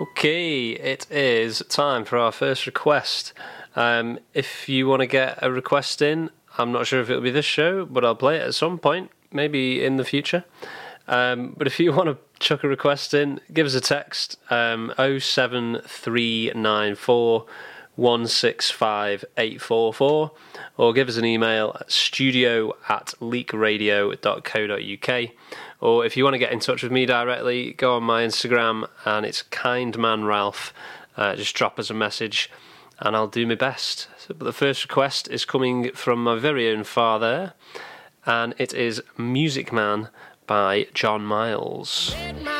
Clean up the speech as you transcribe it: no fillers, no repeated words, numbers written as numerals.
Okay, it is time for our first request. If you want to get a request in, I'm not sure if it'll be this show, but I'll play it at some point, maybe in the future. But if you want to chuck a request in, give us a text, 07394 165 844, or give us an email at studio@leakradio.co.uk. Or if you want to get in touch with me directly, go on my Instagram and it's kindmanralph. Just drop us a message and I'll do my best. But the first request is coming from my very own father, and it is Music Man by John Miles.